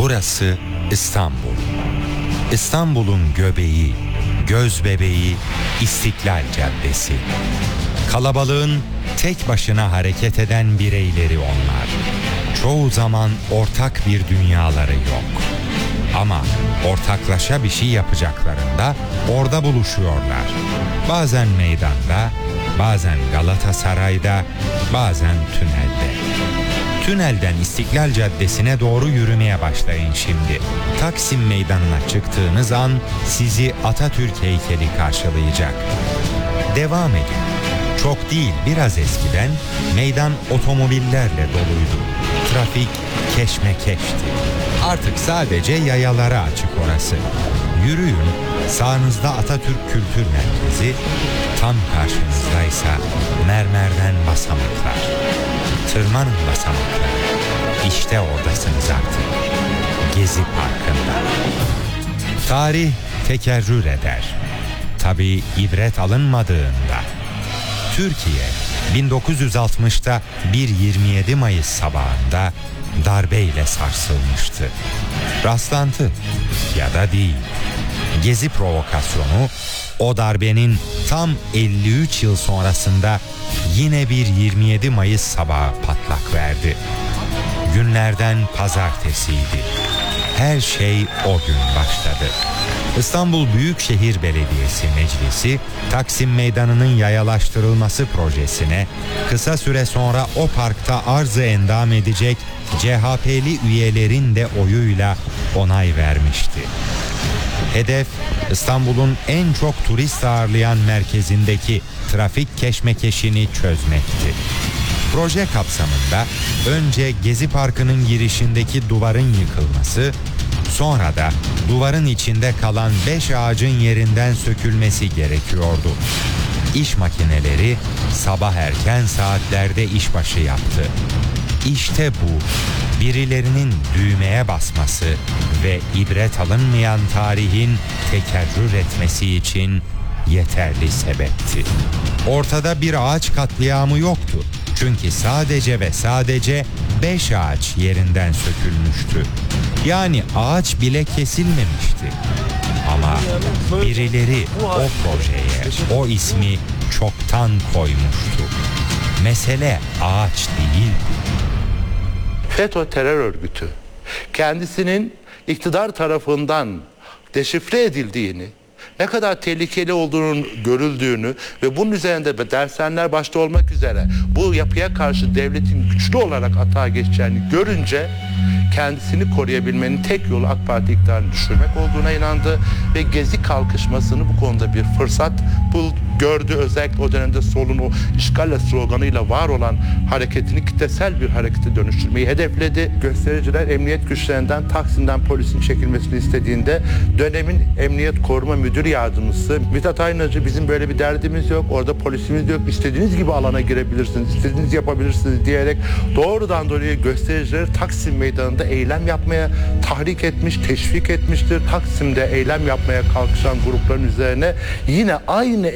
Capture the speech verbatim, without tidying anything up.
Burası İstanbul. İstanbul'un göbeği, göz bebeği, İstiklal Caddesi. Kalabalığın tek başına hareket eden bireyleri onlar. Çoğu zaman ortak bir dünyaları yok. Ama ortaklaşa bir şey yapacaklarında orada buluşuyorlar. Bazen meydanda, bazen Galatasaray'da, bazen tünelde. Tünelden İstiklal Caddesi'ne doğru yürümeye başlayın şimdi. Taksim Meydanı'na çıktığınız an sizi Atatürk heykeli karşılayacak. Devam edin. Çok değil, biraz eskiden meydan otomobillerle doluydu. Trafik keşmekeşti. Artık sadece yayalara açık orası. Yürüyün, sağınızda Atatürk Kültür Merkezi, tam karşınızdaysa mermerden basamaklar. Tırmanın basamakları. İşte oradasınız artık. Gezi Parkı'nda. Tarih tekerrür eder. Tabii ibret alınmadığında. Türkiye bin dokuz yüz altmışta bir yirmi yedi Mayıs sabahında darbeyle sarsılmıştı. Rastlantı ya da değil. Gezi provokasyonu o darbenin tam elli üç yıl sonrasında yine bir yirmi yedi Mayıs sabahı patlak verdi. Günlerden pazartesiydi. Her şey o gün başladı. İstanbul Büyükşehir Belediyesi Meclisi, Taksim Meydanı'nın yayalaştırılması projesine kısa süre sonra o parkta arzı endam edecek C H P'li üyelerin de oyuyla onay vermişti. Hedef, İstanbul'un en çok turist ağırlayan merkezindeki trafik keşmekeşini çözmekti. Proje kapsamında önce Gezi Parkı'nın girişindeki duvarın yıkılması, sonra da duvarın içinde kalan beş ağacın yerinden sökülmesi gerekiyordu. İş makineleri sabah erken saatlerde işbaşı yaptı. İşte bu, birilerinin düğmeye basması ve ibret alınmayan tarihin tekerrür etmesi için yeterli sebepti. Ortada bir ağaç katliamı yoktu. Çünkü sadece ve sadece beş ağaç yerinden sökülmüştü. Yani ağaç bile kesilmemişti. Ama birileri o projeye o ismi çoktan koymuştu. Mesele ağaç değildi. FETÖ terör örgütü kendisinin iktidar tarafından deşifre edildiğini, ne kadar tehlikeli olduğunun görüldüğünü ve bunun üzerinde dershaneler başta olmak üzere bu yapıya karşı devletin güçlü olarak atağa geçeceğini görünce kendisini koruyabilmenin tek yolu AK Parti iktidarını düşürmek olduğuna inandı ve Gezi kalkışmasını bu konuda bir fırsat bul, gördü. Özellikle o dönemde solun o işgalle sloganıyla var olan hareketini kitlesel bir harekete dönüştürmeyi hedefledi. Göstericiler emniyet güçlerinden Taksim'den polisin çekilmesini istediğinde dönemin Emniyet Koruma Müdür Yardımcısı Mithat Aynacı, bizim böyle bir derdimiz yok, orada polisimiz yok, istediğiniz gibi alana girebilirsiniz, istediğiniz yapabilirsiniz diyerek doğrudan doğruya göstericileri Taksim Meydanı'nda eylem yapmaya tahrik etmiş, teşvik etmiştir. Taksim'de eylem yapmaya kalkışan grupların üzerine yine aynı